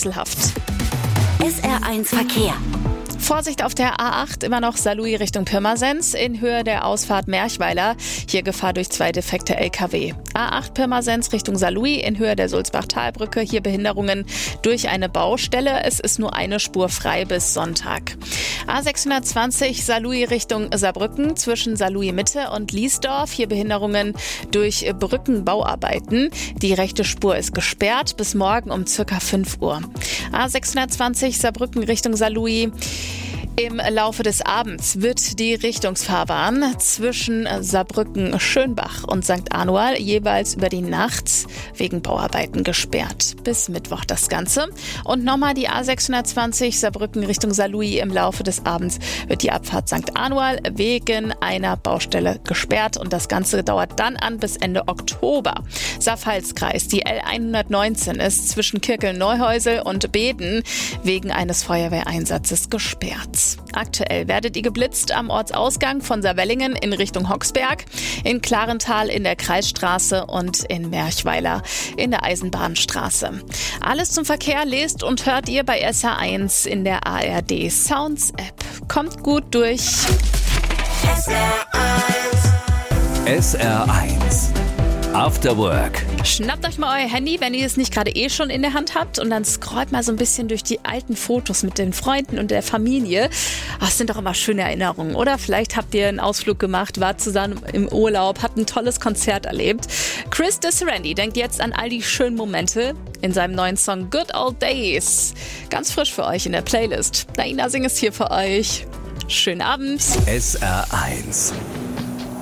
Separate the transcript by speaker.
Speaker 1: wechselhaft.
Speaker 2: SR1 Verkehr.
Speaker 1: Vorsicht auf der A8, immer noch Saarlouis Richtung Pirmasens in Höhe der Ausfahrt Merchweiler. Hier Gefahr durch 2 defekte LKW. A8 Pirmasens Richtung Saarlouis in Höhe der Sulzbach-Talbrücke. Hier Behinderungen durch eine Baustelle. Es ist nur eine Spur frei bis Sonntag. A620 Saarlouis Richtung Saarbrücken zwischen Saarlouis Mitte und Liesdorf. Hier Behinderungen durch Brückenbauarbeiten. Die rechte Spur ist gesperrt bis morgen um ca. 5 Uhr. A620 Saarbrücken Richtung Saarlouis. Im Laufe des Abends wird die Richtungsfahrbahn zwischen Saarbrücken-Schönbach und St. Anual jeweils über die Nacht wegen Bauarbeiten gesperrt. Bis Mittwoch das Ganze. Und nochmal die A620 Saarbrücken Richtung Saarlouis. Im Laufe des Abends wird die Abfahrt St. Anual wegen einer Baustelle gesperrt. Und das Ganze dauert dann an bis Ende Oktober. Saar-Pfalz-Kreis, die L119 ist zwischen Kirkel-Neuhäusel und Beden wegen eines Feuerwehreinsatzes gesperrt. Aktuell werdet ihr geblitzt am Ortsausgang von Saarwellingen in Richtung Hoxberg, in Klarental in der Kreisstraße und in Merchweiler in der Eisenbahnstraße. Alles zum Verkehr lest und hört ihr bei SR1 in der ARD Sounds App. Kommt gut durch.
Speaker 3: SR1 After Work.
Speaker 1: Schnappt euch mal euer Handy, wenn ihr es nicht gerade schon in der Hand habt, und dann scrollt mal so ein bisschen durch die alten Fotos mit den Freunden und der Familie. Das sind doch immer schöne Erinnerungen, oder? Vielleicht habt ihr einen Ausflug gemacht, wart zusammen im Urlaub, habt ein tolles Konzert erlebt. Chris Disserandy denkt jetzt an all die schönen Momente in seinem neuen Song Good Old Days. Ganz frisch für euch in der Playlist. Naina singt es hier für euch. Schönen Abend.
Speaker 3: SR1